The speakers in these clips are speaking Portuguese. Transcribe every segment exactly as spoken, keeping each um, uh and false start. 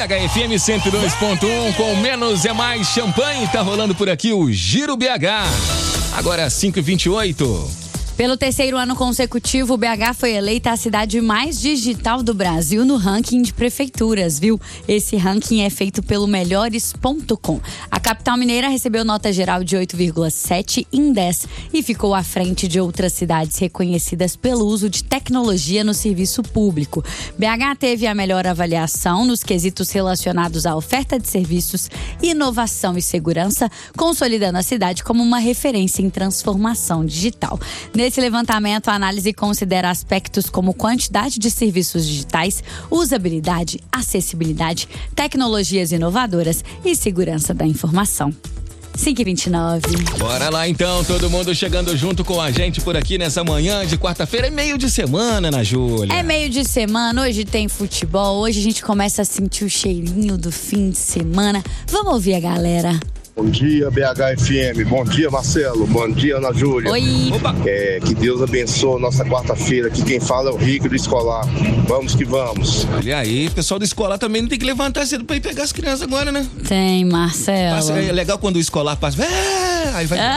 H F M cento e dois ponto um, com menos é mais champanhe, tá rolando por aqui o Giro B H. Agora cinco e vinte e oito. Pelo terceiro ano consecutivo, o B H foi eleita a cidade mais digital do Brasil no ranking de prefeituras, viu? Esse ranking é feito pelo melhores ponto com. A capital mineira recebeu nota geral de oito vírgula sete em dez e ficou à frente de outras cidades reconhecidas pelo uso de tecnologia no serviço público. B H teve a melhor avaliação nos quesitos relacionados à oferta de serviços, inovação e segurança, consolidando a cidade como uma referência em transformação digital. Nesse levantamento, a análise considera aspectos como quantidade de serviços digitais, usabilidade, acessibilidade, tecnologias inovadoras e segurança da informação. cinco e vinte e nove. Bora lá então, todo mundo chegando junto com a gente por aqui nessa manhã de quarta-feira. É meio de semana, Ana Júlia. É meio de semana, hoje tem futebol, hoje a gente começa a sentir o cheirinho do fim de semana. Vamos ouvir a galera. Bom dia, B H F M. Bom dia, Marcelo. Bom dia, Ana Júlia. Oi. Opa. É, que Deus abençoe nossa quarta-feira. Aqui quem fala é o Rico do Escolar. Vamos que vamos. Olha aí, o pessoal do escolar também não tem que levantar cedo pra ir pegar as crianças agora, né? Tem, Marcelo. Passa, é legal quando o escolar passa. É, aí vai. É,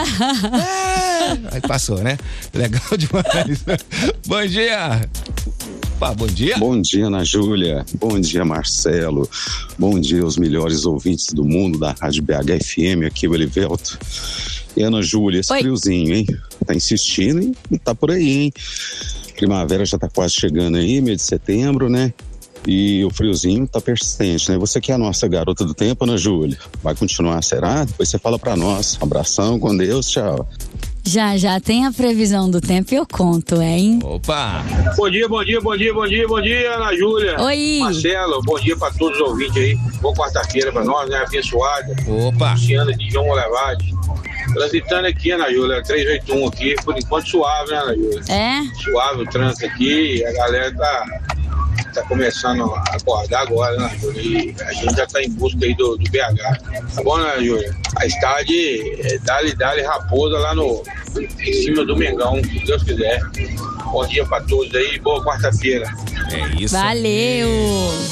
aí passou, né? Legal demais. Bom dia. Opa, bom dia. Bom dia, Ana Júlia. Bom dia, Marcelo. Bom dia aos melhores ouvintes do mundo da Rádio B H F M, aqui o Elivelto. E Ana Júlia, esse Oi. friozinho, hein? Tá insistindo e tá por aí, hein? Primavera já tá quase chegando aí, mês de setembro, né? E o friozinho tá persistente, né? Você que é a nossa garota do tempo, Ana Júlia, vai continuar, será? Depois você fala pra nós. Abração, com Deus, tchau. Já, já tem a previsão do tempo e eu conto, hein? Opa! Bom dia, bom dia, bom dia, bom dia, bom dia, Ana Júlia. Oi! Marcelo, bom dia pra todos os ouvintes aí. Boa quarta-feira pra nós, né? Abençoada. Opa! Luciana de João Molevade. Transitando aqui, Ana Júlia, trezentos e oitenta e um aqui, por enquanto suave, né, Ana Júlia? É? Suave o trânsito aqui, a galera tá, tá começando a acordar agora, né, Júlia? E a gente já tá em busca aí do, do B H. Tá bom, né, Júlia? A estádio é Dali Dali Raposa lá no, em cima do Mengão, se Deus quiser. Bom dia pra todos aí, boa quarta-feira. É isso. Valeu!